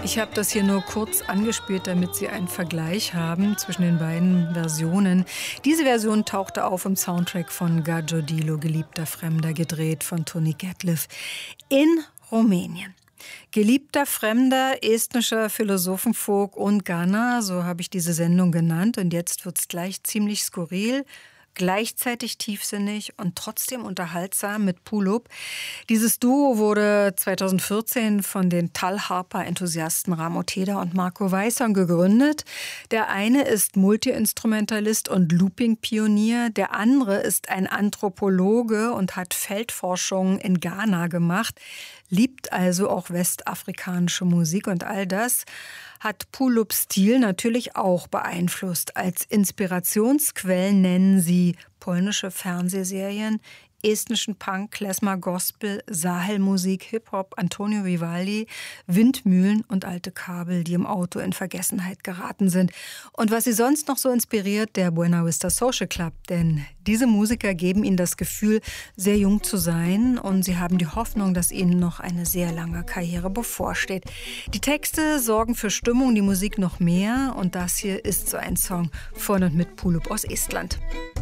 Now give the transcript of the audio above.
Ich habe das hier nur kurz angespielt, damit Sie einen Vergleich haben zwischen den beiden Versionen. Diese Version tauchte auf im Soundtrack von Gargiulo, Geliebter Fremder, gedreht von Tony Gatliff in Rumänien. Geliebter Fremder, estnischer Philosophenfolk und Ghana, so habe ich diese Sendung genannt. Und jetzt wird's gleich ziemlich skurril, gleichzeitig tiefsinnig und trotzdem unterhaltsam mit Pulup. Dieses Duo wurde 2014 von den Tal-Harpa-Enthusiasten Ramo Teder und Marco Weisson gegründet. Der eine ist Multiinstrumentalist und Looping-Pionier, der andere ist ein Anthropologe und hat Feldforschung in Ghana gemacht, liebt also auch westafrikanische Musik, und all das hat Pulups Stil natürlich auch beeinflusst. Als Inspirationsquellen nennen sie polnische Fernsehserien, estnischen Punk, Klezmer, Gospel, Sahelmusik, Hip-Hop, Antonio Vivaldi, Windmühlen und alte Kabel, die im Auto in Vergessenheit geraten sind. Und was sie sonst noch so inspiriert, der Buena Vista Social Club. Denn diese Musiker geben ihnen das Gefühl, sehr jung zu sein, und sie haben die Hoffnung, dass ihnen noch eine sehr lange Karriere bevorsteht. Die Texte sorgen für Stimmung, die Musik noch mehr, und das hier ist so ein Song von und mit Pulup aus Estland.